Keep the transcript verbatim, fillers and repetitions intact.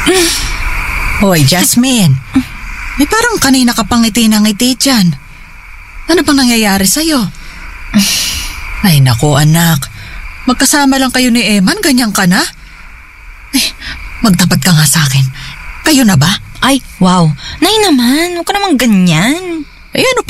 Hoy, Jasmine. May parang kanina ka pang ngiti na ngiti dyan. Ano bang nangyayari sa'yo? Ay, naku anak. Magkasama lang kayo ni Eman, ganyan ka na? Eh, magtapat ka nga sa akin. Kayo na ba? Ay, wow. Nay naman, huwag ka namang ganyan. Eh, ano